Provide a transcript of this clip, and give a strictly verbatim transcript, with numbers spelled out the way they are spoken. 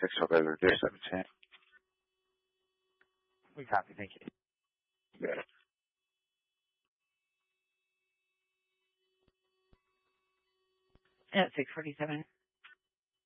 six twelve over zero seven ten. We copy, thank you. Yeah. At six forty-seven.